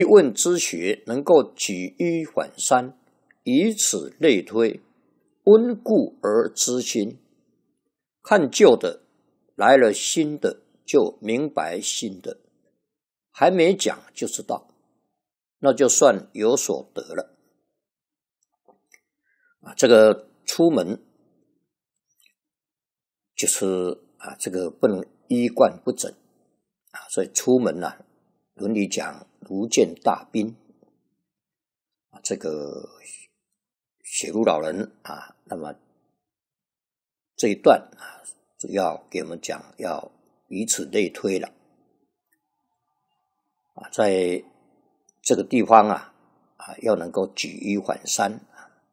问之学能够举一反三，以此类推，温故而知新。看旧的来了新的，就明白新的，还没讲就知道，那就算有所得了。这个出门就是这个不能衣冠不整所以出门伦理讲如见大宾这个写如老人那么这一段主要给我们讲要以此类推了在这个地方要能够举一反三。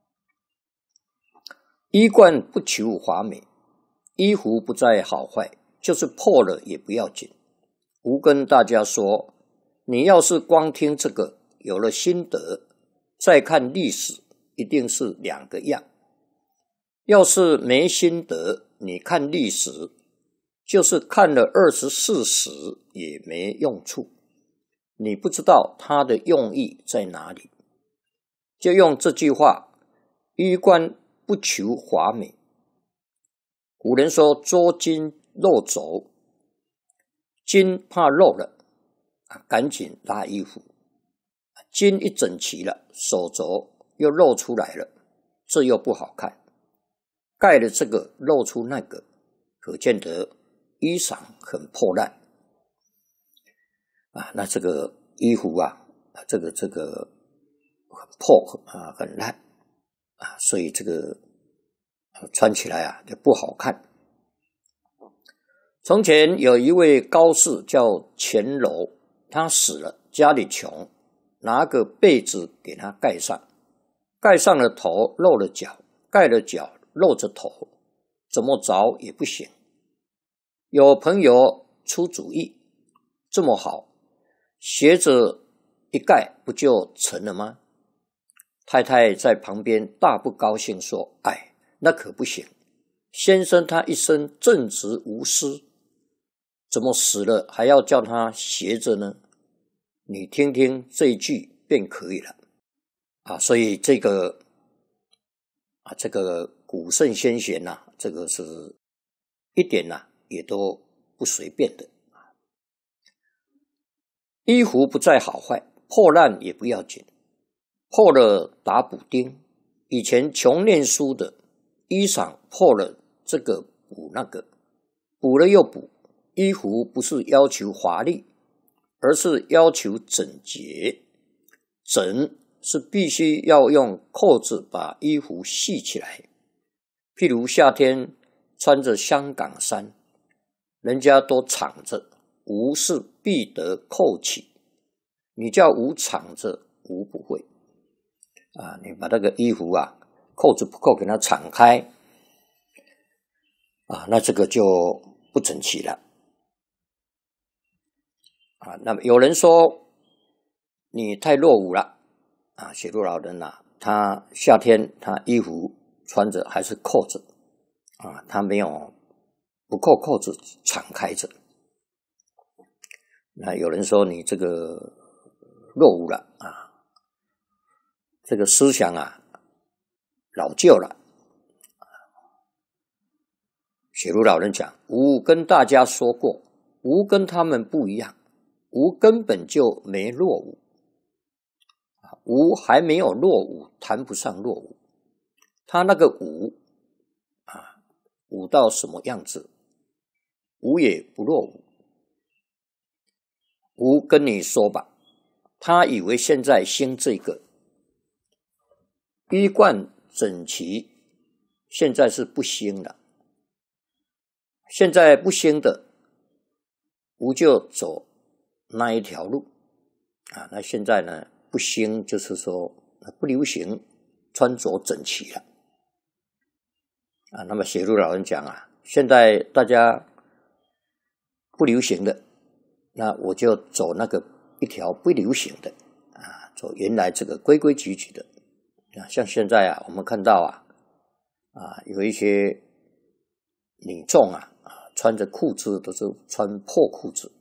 衣冠不求华美，衣服不在好坏，就是破了也不要紧。吾跟大家说，你要是光听这个有了心得，再看历史一定是两个样。要是没心得，你看历史就是看了24史也没用处，你不知道它的用意在哪里。就用这句话，衣冠不求华美。古人说捉襟露肘，襟怕露了赶紧拉衣服，襟一整齐了，手肘又露出来了，这又不好看。盖了这个露出那个，可见得衣裳很破烂那这个衣服这个很破很烂所以这个穿起来就不好看。从前有一位高士叫钱楼，他死了，家里穷，拿个被子给他盖上，盖上了头露了脚，盖了脚露着头，怎么着也不行。有朋友出主意，这么好，鞋子一盖不就成了吗？太太在旁边大不高兴说，那可不行，先生他一生正直无私，怎么死了还要叫他斜着呢？你听听这一句便可以了所以这个古圣先贤这个是一点也都不随便的衣服不在好坏，破烂也不要紧，破了打补丁。以前穷念书的衣裳破了这个补那个，补了又补。衣服不是要求华丽，而是要求整洁。整是必须要用扣子把衣服系起来。譬如夏天穿着香港衫，人家都敞着，吾是必得扣起。你叫吾敞着，吾不会你把那个衣服扣子不扣给它敞开那这个就不整齐了那么有人说你太落伍了写作老人他夏天他衣服穿着还是扣着他没有不扣扣子敞开着。那有人说你这个落伍了这个思想老旧了。写如老人讲，吾跟大家说过，吾跟他们不一样，吾根本就没落伍吾还没有落伍，谈不上落伍。他那个伍伍到什么样子，吾也不落伍。吾跟你说吧，他以为现在兴这个衣冠整齐，现在是不兴了。现在不兴的，吾就走那一条路那现在呢不兴，就是说不流行穿着整齐了那么写如老人讲现在大家不流行的，那我就走那个一条不流行的走原来这个规规矩矩的像现在我们看到有一些女众穿着裤子都是穿破裤子